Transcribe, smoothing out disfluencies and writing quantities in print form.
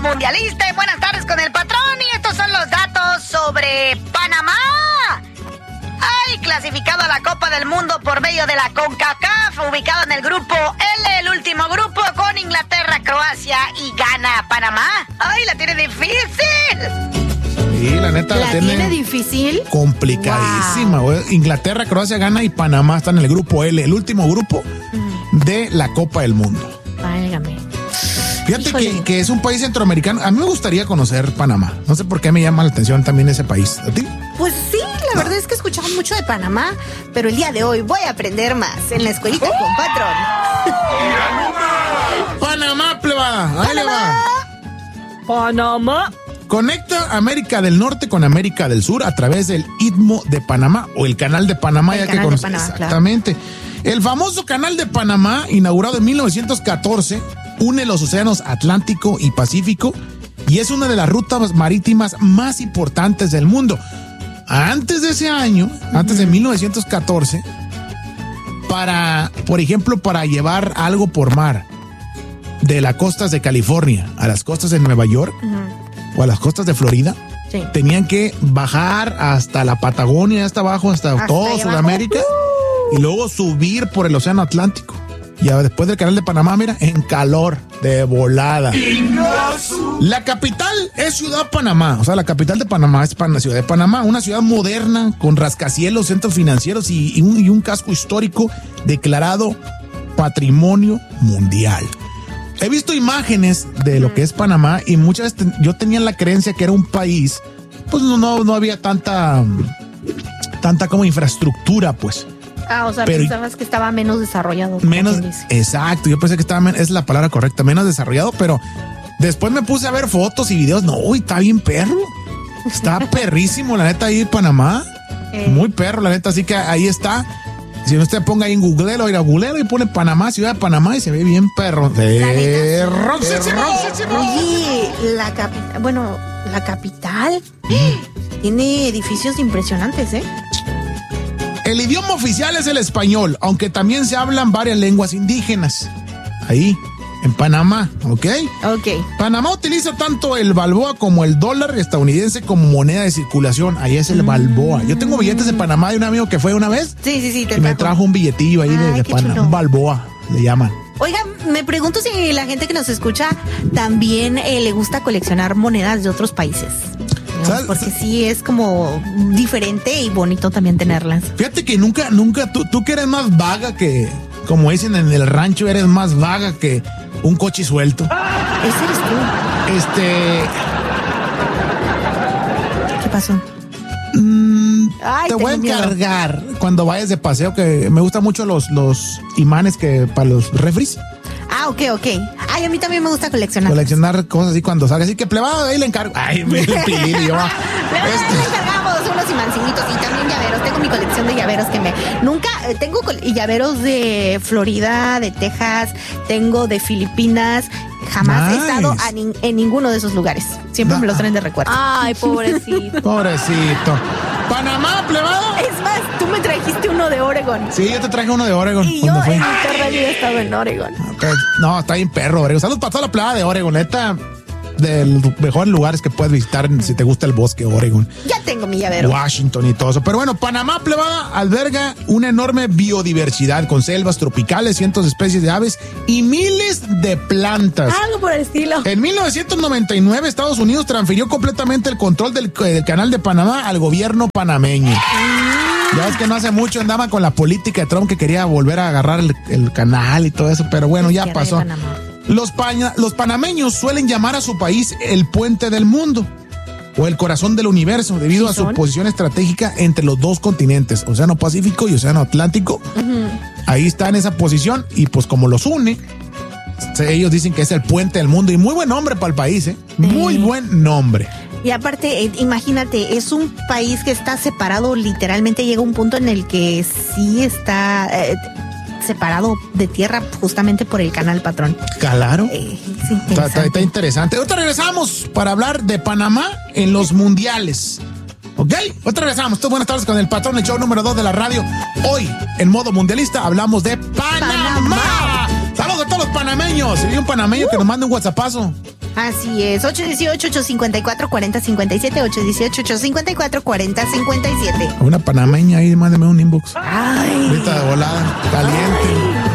mundialista. Buenas tardes con el patrón. Y estos son los datos sobre Panamá. Ay, clasificado a la Copa del Mundo por medio de la CONCACAF, ubicado en el grupo L, el último grupo, con Inglaterra, Croacia y Ghana. Panamá, ay, la tiene difícil. Sí, la neta ¿La tiene difícil? Complicadísima, güey. Wow. Inglaterra, Croacia, Ghana y Panamá están en el grupo L, el último grupo de la Copa del Mundo. Válgame. Fíjate que es un país centroamericano. A mí me gustaría conocer Panamá. No sé por qué me llama la atención también ese país. ¿A ti? Pues sí, la verdad es que he escuchado mucho de Panamá, pero el día de hoy voy a aprender más en la escuelita con patrón. Panamá, plebada. Ahí le va. Panamá. Conecta América del Norte con América del Sur a través del Istmo de Panamá o el Canal de Panamá, ya que conocemos. Exactamente. Claro. El famoso Canal de Panamá, inaugurado en 1914, une los océanos Atlántico y Pacífico y es una de las rutas marítimas más importantes del mundo. Antes de ese año, antes de 1914, por ejemplo, para llevar algo por mar de las costas de California a las costas de Nueva York o a las costas de Florida, sí, tenían que bajar hasta la Patagonia, hasta abajo, hasta todo Sudamérica, y luego subir por el océano Atlántico. Ya después del Canal de Panamá, mira, en calor de volada. La capital es Ciudad Panamá. O sea, la capital de Panamá es la Ciudad de Panamá. Una ciudad moderna con rascacielos, centros financieros y un casco histórico declarado Patrimonio Mundial. He visto imágenes de lo que es Panamá y muchas veces yo tenía la creencia que era un país, pues no había tanta como infraestructura, pues. O sea, pensabas que estaba menos desarrollado. Exacto, yo pensé que es la palabra correcta, menos desarrollado, pero después me puse a ver fotos y videos. No, está bien perro. Está perrísimo, la neta, ahí en Panamá. Muy perro, la neta, así que ahí está. Si usted ponga ahí en Googlelo y pone Panamá, Ciudad de Panamá, y se ve bien perro. Oye, la capital tiene edificios impresionantes, ¿eh? El idioma oficial es el español, aunque también se hablan varias lenguas indígenas. Ahí, en Panamá, ¿ok? Ok. Panamá utiliza tanto el balboa como el dólar estadounidense como moneda de circulación. Ahí es el balboa. Yo tengo billetes de Panamá de un amigo que fue una vez. Sí. Y me trajo un billetillo ahí de Panamá. Un balboa, le llaman. Oiga, me pregunto si la gente que nos escucha también le gusta coleccionar monedas de otros países. Porque sí es como diferente y bonito también tenerlas. Fíjate que nunca, tú que eres más vaga que, como dicen en el rancho, eres más vaga que un coche suelto. Ese eres tú. ¿Qué pasó? Te voy a encargar cuando vayas de paseo, que me gustan mucho los imanes para los refris. Ok. Ay, a mí también me gusta coleccionar. Coleccionar cosas así cuando salga. Así que plebado, ahí le encargo. Ay, me pilí yo. Le encargamos unos imancitos y también llaveros. Tengo mi colección de llaveros tengo llaveros de Florida, de Texas, tengo de Filipinas. Jamás he estado en ninguno de esos lugares. Siempre me los traen de recuerdo. Ay, pobrecito. Pobrecito. Panamá, plebado. Es más, tú me trajiste uno de Oregon. Sí, yo te traje uno de Oregon. Y yo en mi perra vida he estado en Oregon. Okay. No, está bien perro, Oregon. Saludos para toda la playa de Oregon. Neta, de los mejores lugares que puedes visitar si te gusta el bosque, Oregon. Ya tengo mi llavero. Washington y todo eso. Pero bueno, Panamá, plebada, alberga una enorme biodiversidad con selvas tropicales, cientos de especies de aves y miles de plantas. Algo por el estilo. En 1999, Estados Unidos transfirió completamente el control del Canal de Panamá al gobierno panameño. Ya ves que no hace mucho andaba con la política de Trump que quería volver a agarrar el canal y todo eso, pero bueno, ya pasó. Los panameños suelen llamar a su país el puente del mundo o el corazón del universo debido a su posición estratégica entre los dos continentes, Océano Pacífico y Océano Atlántico. Ahí está en esa posición y pues como los une, ellos dicen que es el puente del mundo y muy buen nombre para el país, muy buen nombre. Y aparte, imagínate, es un país que está separado, literalmente llega un punto en el que sí está separado de tierra justamente por el canal, patrón. Claro. Sí, está interesante. Ahorita regresamos para hablar de Panamá en los mundiales. ¿Ok? Ahorita regresamos. Buenas tardes con el patrón, el show número 2 de la radio. Hoy, en modo mundialista, hablamos de Panamá. Saludos a todos los panameños. Si hay un panameño que nos mande un WhatsAppazo. Así es, 818-854-4057, 818-854-4057. Una panameña ahí, mándeme un inbox. Ay. Ahorita de volada, caliente. Ay.